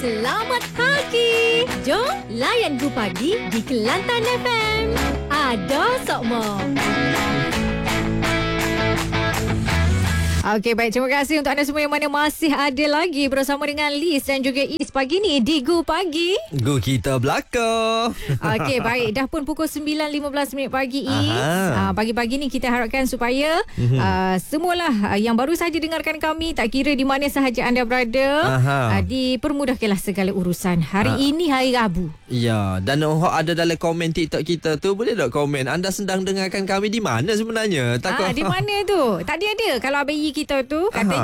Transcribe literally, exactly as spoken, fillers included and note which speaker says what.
Speaker 1: Selamat pagi. Jom layan Gu Pagi di Kelantan F M. Ada Sokmo. Okey, baik. Terima kasih untuk anda semua yang mana masih ada lagi bersama dengan Liz dan juga Is pagi ni di Gu Pagi.
Speaker 2: Gu kita belakang.
Speaker 1: Okey, baik. Dah pun pukul sembilan lima belas minit pagi, Is. Uh, pagi-pagi ni kita harapkan supaya uh, semualah uh, yang baru saja dengarkan kami, tak kira di mana sahaja anda berada, uh, dipermudahkanlah segala urusan. Hari uh. ini hari Rabu.
Speaker 2: Ya, dan oh, ada dalam komen TikTok kita tu, boleh tak komen anda sedang dengarkan kami di mana sebenarnya? Takut
Speaker 1: Ah, di mana tu? Tadi ada kalau Abang Yi kita tu kata